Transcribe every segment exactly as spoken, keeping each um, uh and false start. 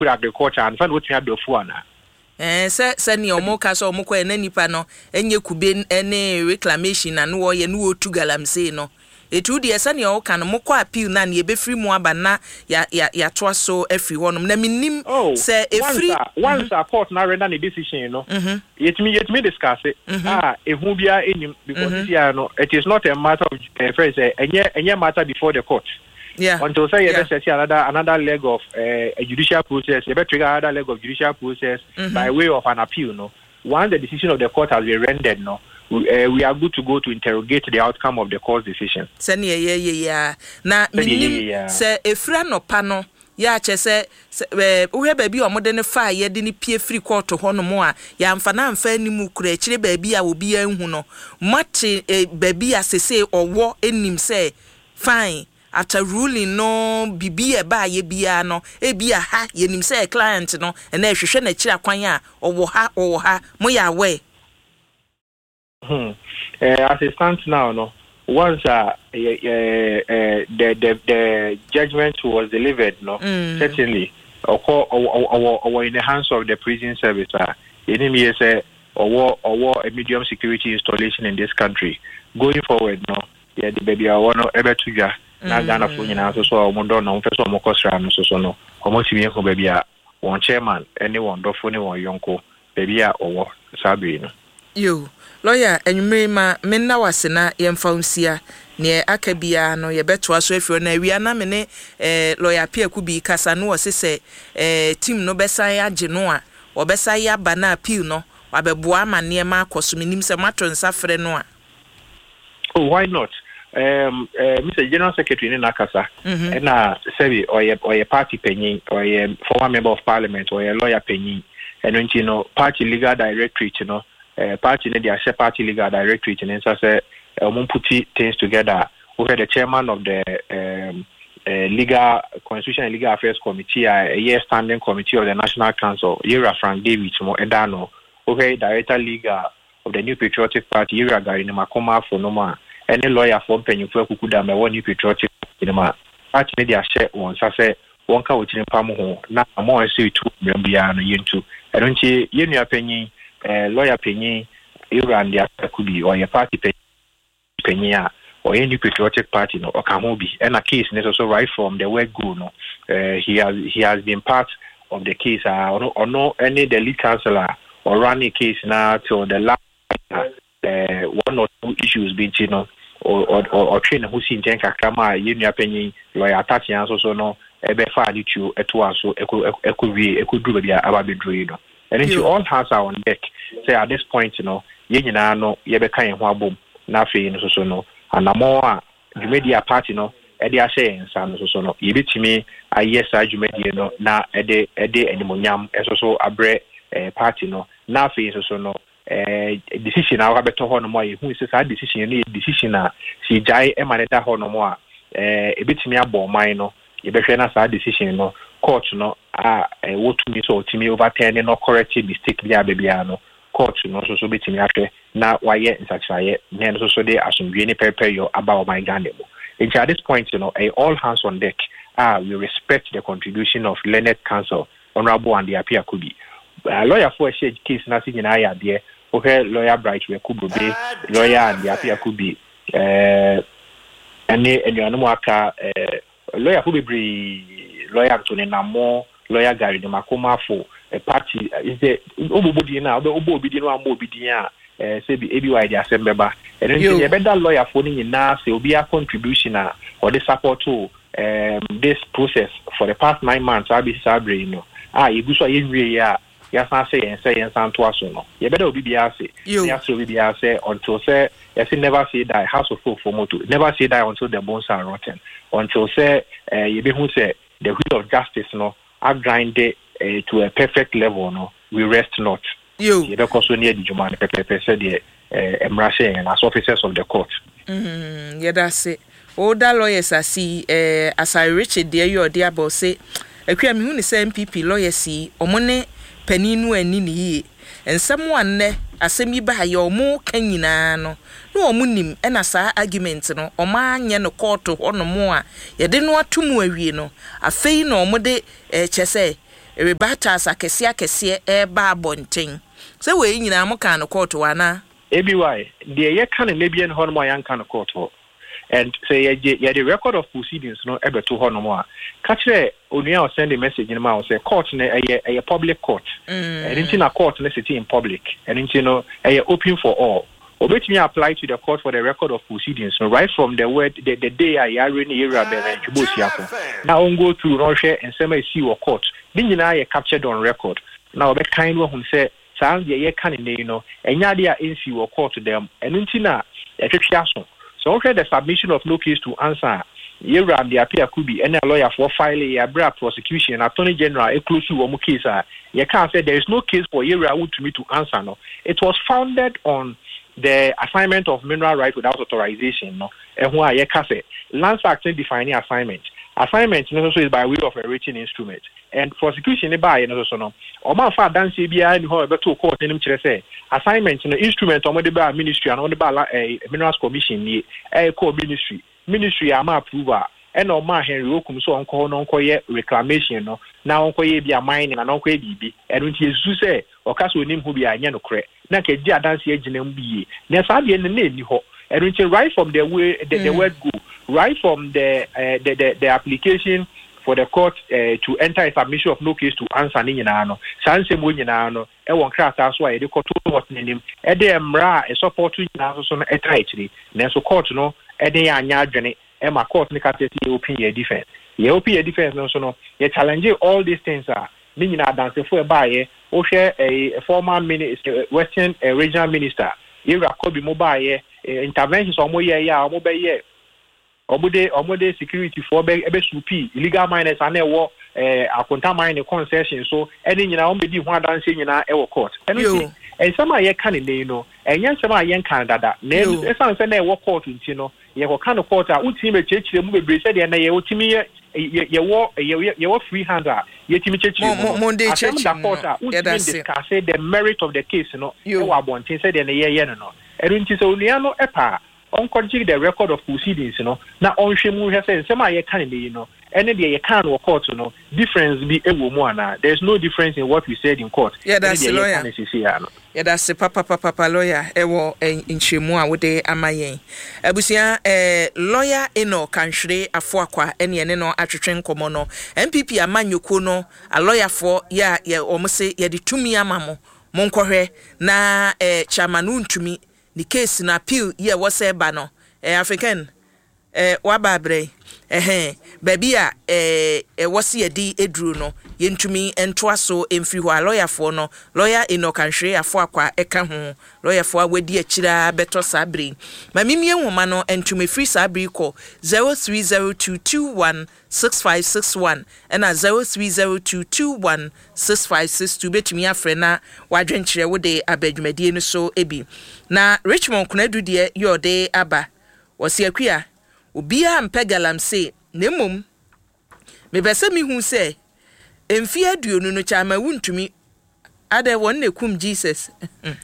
agriculture and fan what you have before now. Eh, sɛ sɛ ni ɔmo ka sɛ ɔmo kɔ ɛna nipa no enye kube ɛne reclamation na no wɔyɛ no otu galamsey no etu deɛ sɛ ni ɔka no mo kɔ appeal na ne ebefiri mu aba na ya ya ya toa so afiri hɔnom na minim sɛ efiri once a court na render the decision you know yetimi yetimi discuss it ah ehu bia enim because this year no it is not a matter of uh, first uh, enye enye matter before the court. Yeah. Until say you see another another leg of uh, a judicial process, you better trigger another leg of judicial process mm-hmm. by way of an appeal. No, once the decision of the court has been rendered, no, we, uh, we are good to go to interrogate the outcome of the court's decision. Send yeah yeah yeah. Na minim say efra no pano. Ya che se we baabi o mode ne fa ye de ne pie free court ho no mo a ya mfa na mfa animu kura kire baabi a obi anhu no mate baabi a sese owo enim say fine. After ruling no bibi e ba ye bia no e bia ha ye nim say client no e na hwehwe na kira kwan a owo ha owo ha mo ya we hmm eh as it stands now no once uh, uh, uh, the, the the judgment was delivered no mm. certainly or, or, or, or in the hands of the prison service uh, enemy say or or a medium security installation in this country going forward no yeah the baby I want to ever to ja na Ghana for nyina so so omondo na mfeso omokosra no so so no omotimi enko baby a won chairman any one dofo ne won yonko baby a owo sabe no yo lawyer enwumere ma menna wasena yemfa unsia ne akabia no ye beto aso afiro na awia na me ne eh lawyer Pia Kubi kasa no wose se eh team no besan age no a obesan ya ba na appeal no wabeboa amane ma akoso menim se matronsa frɛ no a oh why not um uh, Mister General Secretary in Nakasa mm-hmm. and uh say or your or your party penny or your former member of parliament or your lawyer penny and you know party legal directorate you know uh, party they are party legal directorate and so say um put things together. We had the chairman of the um uh, legal constitution and legal affairs committee a year standing committee of the National Council Yera Frank David mo edano okay director legal of the New Patriotic Party Yera Gary Makoma for no any lawyer for penny for kukuda me one New Patriotic in ma party media share one say one ka wotire pam ho na mo say two mbia no yentu e don chi yenu penny eh lawyer penny Iran dia kubi or your party penny a or any Patriotic Party no or can be and a case is also right from the word go no uh, he has he has been part of the case uh, or, no, or no any the lead councillor or run a case now till the last uh, one or two issues being you know or or or train who see Jenka Kama Yenu Penny lawyer attaching also so no ebe fa di tu eto so eku eku wie eku duru bia aba bedru no and then all hands are on deck say at this point you know ye nyina no ye be kan ho abom na fe no so so no anamo a Jumedia party no e dey ahye ensa no so so no ye betimi ayesa Jumedia no na e dey e dey animonyam eso so abre party no na fe so so no eh decision a wabeto ho no mo ye hu se sa decision no decision a si jai e maneta ho no mo a eh e betimi abo man no ye behwe na sa decision no court no a wotumi so otimi overturn no correct mistake bia bia no court no so so betimi ahwe na waye nsachaye na so so dey asomdwe ni prepare your about my Ghana mo. At this point you know all hands on deck ah we respect the contribution of Leonard Council Honorable and the Pia Kubi uh, lawyer for a case na si nyina ya de okay lawyer Bright we Kubobe lawyer and the Pia Kubi eh ene enuanu aka eh lawyer Kubi lawyer Anthony Namo lawyer Gary Makoma for a party is the obobodi na obobodi no amobodi a eh say be A B Y the assembly ba and then the better lawyer for ni na say obi a contribution or the support to um this process for the past nine months I be sabre you know ah you go so yenwie ya ya san say and say and san to aso no you better obi bia say ya so obi bia say until say you say never say die house of folk for moto never say die until the bones are rotten until say uh, you be who say the wheel of justice no I grind it uh, to a perfect level no we rest not you you because we need the human pepe say the embracing and as officers of the court mhm yeah that's it older lawyers are see eh as I Richard there you there about say akwa me hu ni say M P P lawyers see omone paninu ani ni yi ensem wanne asem yi ba ya omo kan nyina no no omo nim e na sa argument no omo anye no court hono mo a ye de no atum awie no afei no omo de eh chese rebatas akɛse akɛse ɛba abɔnten sɛ wei nyina mo kan no court wana ebi why the ye kan na bia no ho no mo yan kan court ho and say ye ye the record of proceedings no ebeto ho no mo a ka kire onua o send a message in ma o say court na eye eye public court and mm. na court na sit in public and you know eye open for all obetumi apply to the court for the record of proceedings so right from the word the, the day I are in area be na chubosi apo now on go through no share and say my see or court din nyina ye captured on record now be kind wo hu say sound ye kan ne you know enya dia nsi wo court them and ntina e twetwe aso so okay the submission of no case to answer ye ram the appear could be any lawyer for filing a bra prosecution attorney general e close to one case ah ye can say there is no case for ye ram to me to answer no it was founded on the assignment of mineral rights without authorization no and who ye can say Lands Act defining assignment assignment necessarily is by way of a written instrument and prosecution by no so no o ma fa dance bia ni ho be to court nim kire say assignment no instrument o mo de ba ministry and o de ba minerals commission ni e ko ministry ministry am approval and o ma Henry Okum so onko no onko ye reclamation no na onko ye bia mining na onko ye bibi and unti esu say o ka so nim hu bia anya no kre na ka di adanse aginam biye na sa de ne na ni ho and unti right from the way the, mm. the word go right from the, uh, the the the application for the court uh, to enter a submission of no case to answer ni nyina no sanse mo nyina no e won krata so a de court what nim e de mra e support nyina so so no e try tiri na so court no e de anya adwene e ma court ni ka tete open your defense ye open your defense no so no ye challenge all these things are ni nyina dance for e ba ye o hwe a former minister western uh, regional minister ye rakobi mo ba ye interventions o mo ye ya o mo be ye omude omude security for be ebe supi illegal miners and e wo eh akonta mine concession so eni nyina o medi ho adanse nyina e wo court eno e sama ye kan ne no enye sama ye kan dada na e san se na e wo court nti no ye ko kan court a utimi be chechire mu bebre se de na ye utimi ye ye wo ye wo free hand a ye timi chechire mu monday chechire da court a utimi discuss the merit of the case no e wo abontin se de na ye ye no no eno nti se onua no e pa on continue the record of proceedings you know na on hwemu hwe say sema ye kan le you know any the ye kan wo court you know difference be ewo mu ana there's no difference in what we said in court yeah that's the lawyer yeah that's the papa papa papa lawyer ewo enchemu a wode amayen abusia eh lawyer eno kanhwere afoakwa ene ene no atwetwe nkomo no M P P amanyoko no a lawyer for ya ye omse ye de tumi amamo monkohwe na eh chairman untumi the case na appeal ye was e ba no eh African eh wababre eh baby a eh e was ye di edru no yentumi entoa so emfiri ho lawyer for no lawyer eno kanhwere afo akwa eka ho lawyer for wadi akira beto sabri ma mimie nwoma no entumi free sabri ko zero three zero two two one six five six one and a zero three zero two two one six five six two betumi afre na wadwenkyere wode abadwumadie no so ebi na Richmond Kunadu de yode aba wose akua obia mpegalamse nemom mebese mi hu se emfi aduonu no chama wuntumi ade won ne kum Jesus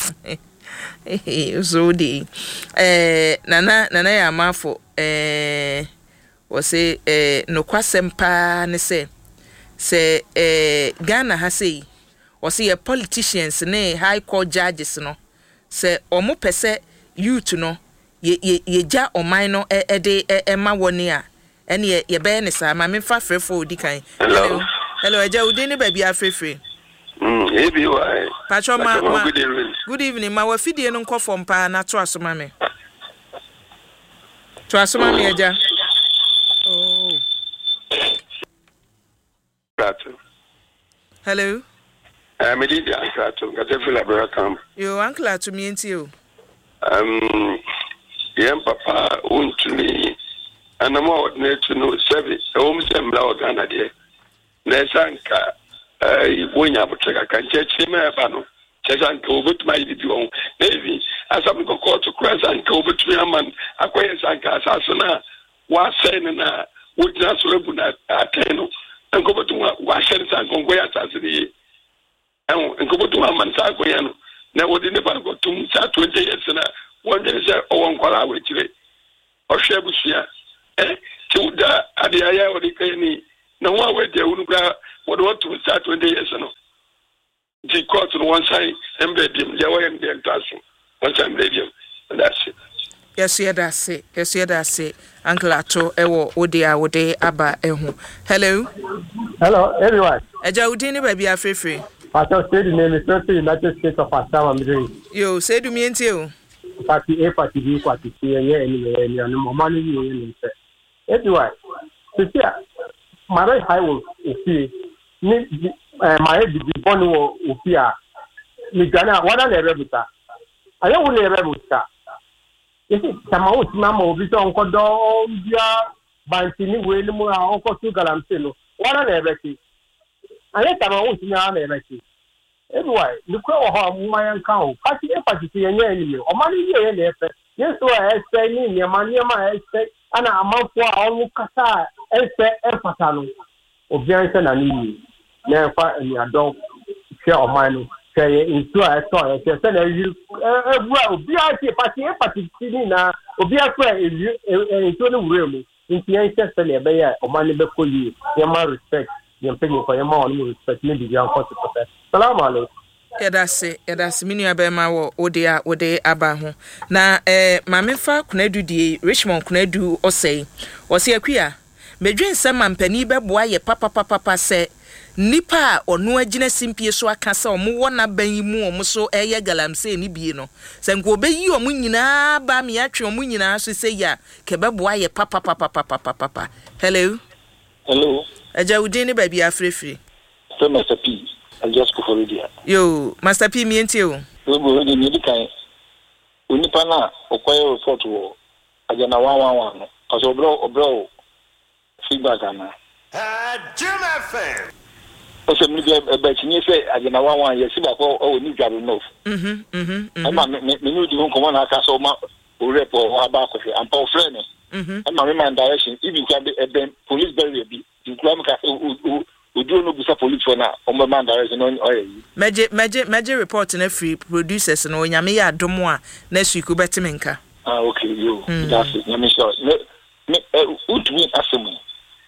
so de eh nana nana ya mafo eh wose eh no kwasempa ne se se eh Ghana ha sei wose ye politicians ne high court judges no se omo pese youth no ye ye ye ja oman no e de e ma woni a ene ye ye be ne sa ma me fa frefo odi kan hello hello eja udi ni baby afrefre mm e bi why patro ma, ma good evening good evening ma wa fidie no nkofo mpa na to asoma me to asoma me eja oh Prato hello eh me di Prato ga te feel abra camp yo uncle to me enti o um yem papa untuni anamo ne tuno seven home sembla ogana de na sanka eh wonya boteka kan chechi me ba no chesanka obutuma yibi won nevi asam ko court cross sanka obutuma man akoye sanka asasona wa sen na wojina so rebu na ateno enko botuma wa sen sanka ngoya asasiri en enko botuma man sa akoye no na wodi ne ba ko tum sa twenty years na wonde se owon kwala wechire ohwe busia eh tuda adiaya odi kani na one way they would what want to start twenty years no the court on one side embedded their way and the entire one time medium and that's it. Yes, yeah, that's it. Yes, yeah, that's it. Uncle Ato, ewo ode a ode aba ehu. Hello. Hello, everyone. Eja udini baby afrefre. Pastor said the name is not the United States of Assam. Yo, say do me ntio. Party A, party B, party C, and yeah, anyway, and no money you in it. Everyone. So yeah, my right high will see. My head is born will fear. Migana, what are the rebels? I don't want a rebels. If it's some out number of it on Codombia, Bantini, William, or Uncle Galamsino, what are the rebels? I let them out now, rebels. Anyway, look how my account. Party A, party C, and yeah, or money here, yes, so I say, near money, my say, and a month for all Cassa, and say, Empatano, of Jensen and me. Never and your dog share of mine. Into a story, I said, you well, be I see party, party, now, or be a friend into the room. In the ancient Bay, or money before you, your man respect, your opinion for your mom, respect maybe young forty percent. Salam alaikum. Yeah, that's it. Yeah, that's me. Ni abema wo odia ode abaho. Na eh, mamefa kunedu di Richmond kunedu osei. Osi akuya. Medwen sema mpani beboa ye papa papa papa se. Nipa onu agina simpie so akasa omo wona ban yi mu omo so eye galamse ni bie no se nko obeyi omo nyina ba me atwe omo nyina so se ya kebeboa ye papa papa papa papa. Hello. Hello. Aja udini baby afrefre. So Master P, I just go for radio. Yo, Master P mi enti o. We go ni ni kan. Onipa na okoye report wo aja na one one one no. Kaso obro obro feedback ana. Ah, Jim F M. Also, maybe a batch near say, I don't know one year, see that oh, need to know. Mhm, mhm. I'm not me to come on a castle or rep or about coffee and Paul Frenny. Mhm. And my remand direction, if you can be a police barrier, you come who do not be police for now, on my man direction on oil. Magic, magic, magic report in a free producers and on Yamia Domoa, next week, Ubetiminka. Ah, okay, you. That's it. Let me show me. Would me ask me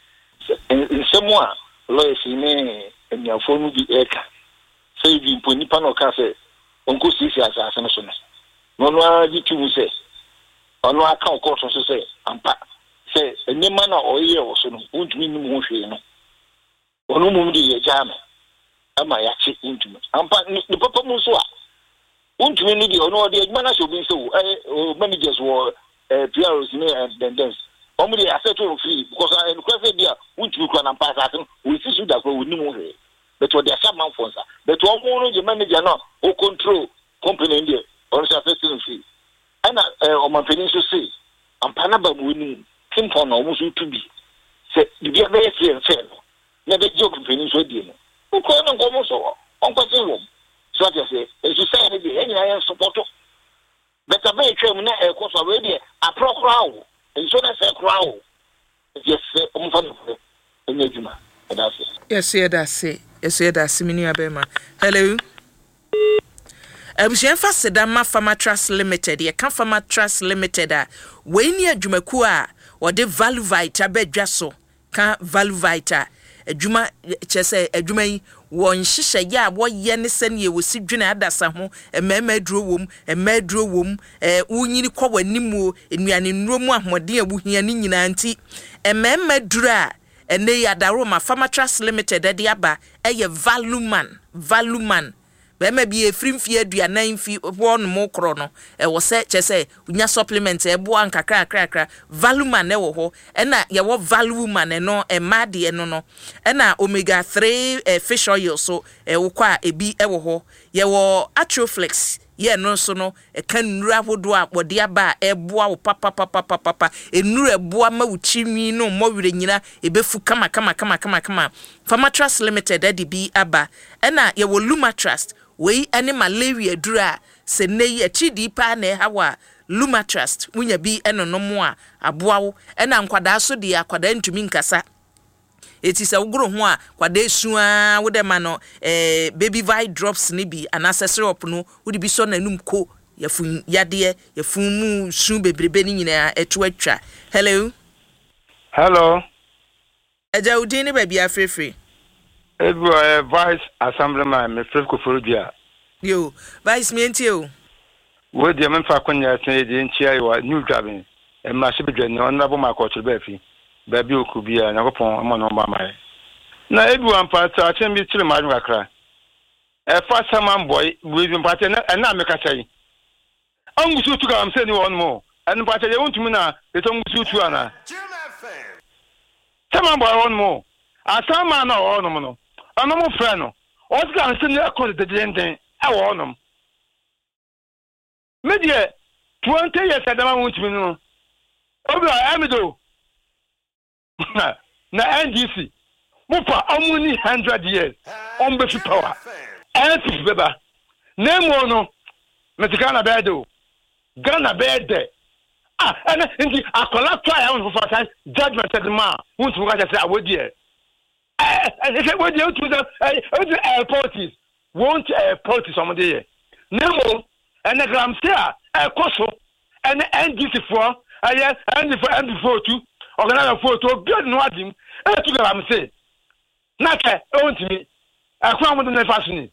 in someone, lawyers in me. And your phone will be eka. Say you put Nipan or Casse, Uncle Sisi as a son. No, no, you two say. Or no, I can't call to say, and pat. Say, a new man or year or so, won't mean more, you know. Or no moon, a jam. Am I actually into me? And pat the Papa Musua. Won't you need or no, the manner should be so. Managers were P Rs near and then dance. Only I said to free because I requested there, which we can pass at him, we see that we know. But what they are some months, but one more the manager now, who control company in there, or assessing fee. And on my peninsula say, and Panaba winning, Kim Pon almost to be. Say, you get very fair and fair. Never joke in peninsula dinner. Who call them almost on question room. So I say, as you say, any I am support. But I may try a course already, a pro crowd. And so that's a crowd. Yes, I'm fun of it. Yes, yeah, that's it. Yes, yeah, that's me. Hello. Abusian Fasedama Farmer Trust Limited. You can't Farmer Trust Limited. When you Jumakua or the Value Vita Bedrasso can't Value Vita. A Juma Chese, a Jumay, one shisha ya, what yenison ye will see Juna Dasaho, a meme drew womb, a me drew womb, a unini kowa nimu, in me an in Roma, my dear Wuhianin auntie, a meme dra, and they are the Roma Farmer Trust Limited at the Abba, a value man, value man. There may be a free fear, do a nine feet one more chrono. A was such as say, Unya supplements a boanka crack cracker, value man never ho, and that ya what value man and no, a maddy and no no, and now omega three a fish oil so a ukwa a be ever ho, ya were atroflex. Yeah, no, so no, a can ravel do up what dear bar, a boa, papa, papa, papa, papa, a new a boa ma chimney, no more than yina, a befu, come, come, come, come, come, Farmer Trust Limited, Daddy B. Abba, and now you will Luma Trust. We any malaria dura se ne a chidi pa ne hawa Luma Trust wunya bi eno no mo a aboawo ena nkwada so de akwada ntumi nkasa eti se wogro ho a kwada esua wo de ma no eh baby vi drops ni bi an accessory op no wo de bi so nanum ko yafun yade yafun mu su bebrebe ni nyina eto atwa. Hello. Hello. Eja udini baby afrefre. Ebu uh, Vice Assemblyman me Frefko Fordia. Yo, Vice mienti yo. We di men fa kwanya sen di nchia yo new driving. E ma se bedwe no na bo ma ko to be fi. Ba bi okubia na kopon ama no ma mai. Na ebu ampa ta chen bi tire ma kakra. E fa saman boy we bi ampa na na me ka sai. Angusu tu ka am se ni won mo. An pa ta ye wontumi na e to ngusu tu ana. Saman boy won mo. Asama na won mo no. Ano mo fra no. O ti ka se ni akọ de de den e won no. Media twenty years adama wontumi no. Obi amido. Na N D C. Mupa amuni one hundred years. On be power. N P beba. Nemo no. Metikana bedo. Gana bede. Ah, and indeed, I collect try on for time judgment at the man. Won't you guys say I would hear? And if it would you to the airports, won't airport somebody? Nemo and the gram say a coso and N D C for I yes, and for and before two, or another photo, good no him, and to gram say. Not a own to me. I come with the fashion.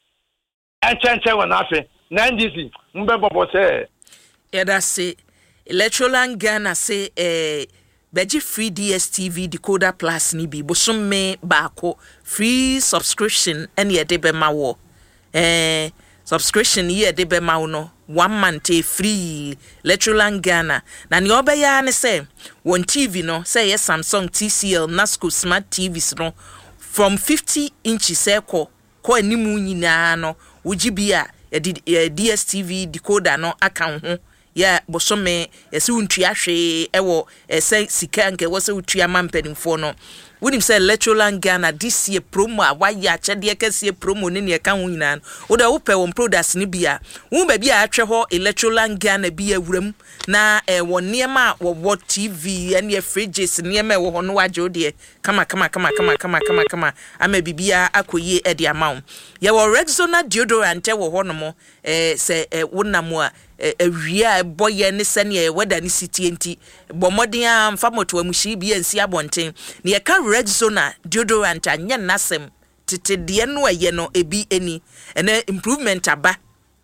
And change one after N D C, Mbebo say. Yeah, that's it. Electroland Ghana say eh beji free D S T V decoder plus ni bi bosomme baako free subscription ene ye de be ma wo eh subscription ye de be ma wo no one month free Electroland Ghana na ne obeya ne say won T V no say yes Samsung T C L Nasco smart T Vs no from fifty inches e ko ko animu nyina no wugibia D S T V decoder no aka ho ya bosome yesi untua hwe ewo ese sika nke wo se utua mampanimfo no wonim say Electroland Ghana this year promo a waya achede kase promo ne ne ka ho nyina wo da wo pe won products ne bia wo ba bia atwe ho Electroland Ghana bia wuram na e won niema wo wo T V ene fridges niema wo ho no waje ode kama kama kama kama kama kama kama ama bibia akoye e de amount ya wo Rexona deodorant wo ho no mo eh se wonam a ewia boye ne sene weda ne city enti bomodin amfa moto amushi bi ansi abonten ne ye ka Rexona deodorant anya nasem tete de no aye no ebi eni ene improvement aba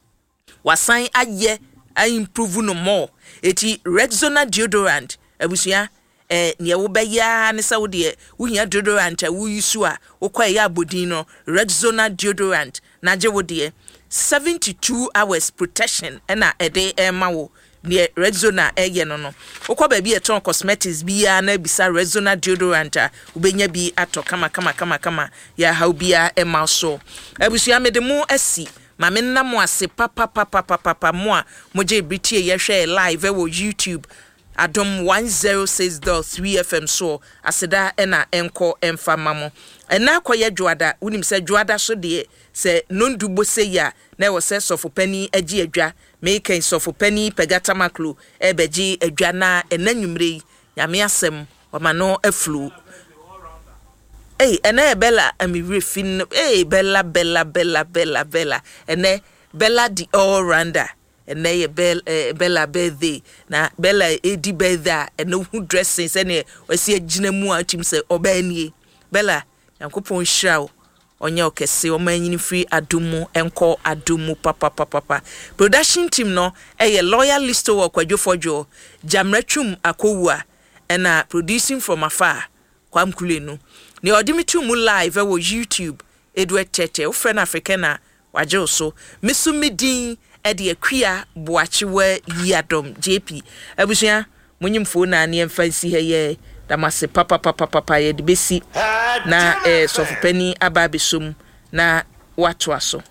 wasan aye a improve no more eti Rexona deodorant abusua eh ne wo beya ne sa wo de wo hia deodorant a wo yusu a wo kwa ya abodin no Rexona deodorant na je wo de seventy-two hours protection ena ede ema wo ne Rexona eye no no okwa ba bi eton cosmetics bi ya na bisa Rexona deodorant a ubenya bi ato kama kama kama kama ya how bia ema so abusua mede mu asi ma me nna mo ase papa papa papa mo a mo je britie ye hwe live e wo YouTube Adom one oh six point three F M so aseda ena enko emfa mamo ena koye dwoada unim se dwoada so de se nondubo se ya na wo se sofo pani agi adwa make sofo pani pegata maklo ebeji adwa na enanwumre nyame asem wama no aflu eh ena bella ami refin eh bella bella bella bella bella ene bella di all rounder ene ye bella bella birthday na bella edi birthday ene hu dressing se ne wasi agina mu atim se obanie bella yankopon hrawo onye okese omanyini free adumu enko adumu papa papa papa production team no eye loyal listo wo kwadwofojo jamratwum akowua ena producing from afar kwamkulenu ne odimitu mu live wo YouTube Edward Tete o friend Africana waje so misumidin e de akua boachewa yiadom J P abusua munyimfo na ne emfansi heye damase papa papa papa ye de besi na eh sofupani ababesum na watu aso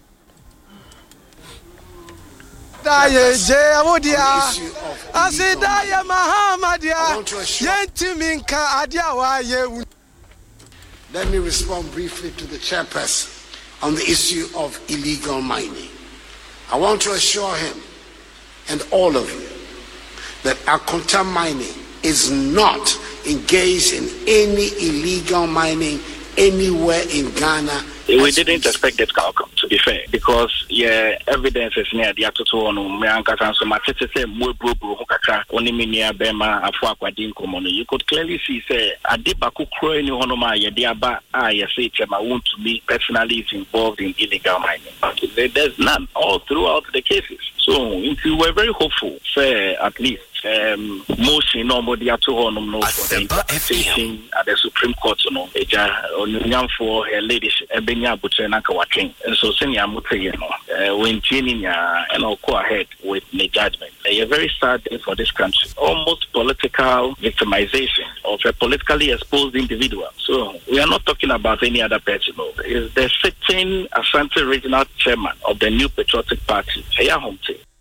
daye je awodia asidaye mahamadia yentiminka adia wa ye. Let me respond briefly to the chairperson on the issue of illegal mining. I want to assure him and all of you that Akonta Mining is not engaged in any illegal mining anywhere in Ghana We didn't expect that outcome, to be fair, because yeah, evidence is near the actual one. Me ankasa so much to say more bro bro hokaka oni me near bema afọ akwadin komono. You could clearly see say Adebaku kro ni hono ma ye de aba ah ye say chema want to me personally is involved in illegal mining. But there's none all throughout the cases. So if you were very hopeful, say at least um motion nobody at all no for the interpretation at the Supreme Court no eja onyam for her leadership ebenya butre na kawaken. And so senior mutse you know when training and all go ahead with the judgment. A very sad day for this country. Almost political victimization of a politically exposed individual. So we are not talking about any other person. It's the sitting Asante regional chairman of the New Patriotic Party, Eya Homte.